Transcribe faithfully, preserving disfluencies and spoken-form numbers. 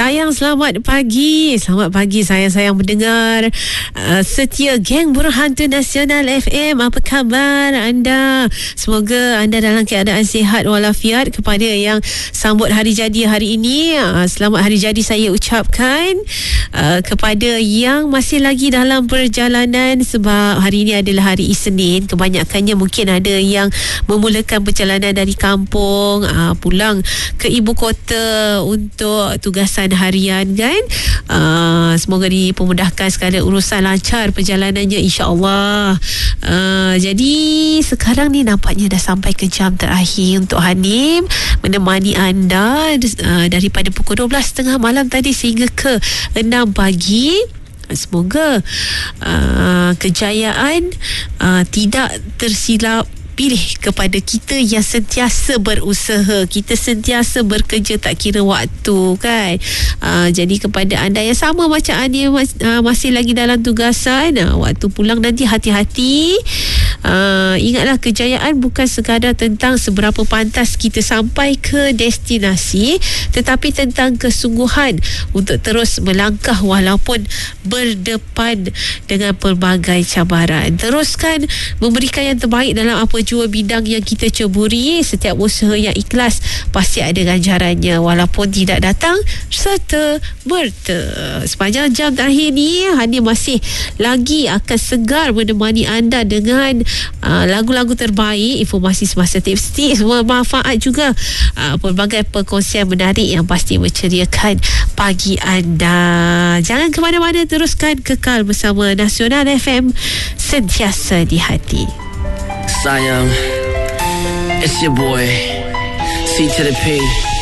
Sayang, selamat pagi. Selamat pagi sayang-sayang mendengar uh, setia geng Berhantu Nasional F M. Apa khabar anda? Semoga anda dalam keadaan sihat walafiat. Kepada yang sambut hari jadi hari ini, uh, selamat hari jadi saya ucapkan. Uh, kepada yang masih lagi dalam perjalanan, sebab hari ini adalah hari Isnin, kebanyakannya mungkin ada yang memulakan perjalanan dari kampung uh, pulang ke ibu kota untuk tugasan harian kan. Uh, semoga dipermudahkan segala urusan, lancar perjalanannya insya-Allah. Uh, jadi sekarang ni nampaknya dah sampai ke jam terakhir untuk Hanim menemani anda uh, daripada pukul dua belas tiga puluh malam tadi sehingga ke enam pagi. Semoga uh, kejayaan uh, tidak tersilap pilih kepada kita yang sentiasa berusaha, kita sentiasa bekerja tak kira waktu kan. Uh, jadi kepada anda yang sama macam Ani uh, masih lagi dalam tugasan, uh, waktu pulang nanti hati-hati. Uh, ingatlah, kejayaan bukan sekadar tentang seberapa pantas kita sampai ke destinasi, tetapi tentang kesungguhan untuk terus melangkah walaupun berdepan dengan pelbagai cabaran. Teruskan memberikan yang terbaik dalam apa jua bidang yang kita ceburi. Setiap usaha yang ikhlas pasti ada ganjarannya walaupun tidak datang serta merta. Sepanjang jam terakhir ni, Hani masih lagi akan segar menemani anda dengan uh, lagu-lagu terbaik, informasi semasa tips-tips bermanfaat juga, uh, pelbagai perkongsian menarik yang pasti menceriakan pagi anda. Jangan ke mana-mana, teruskan kekal bersama Nasional F M, sentiasa di hati. Sayang, it's your boy, C to the P.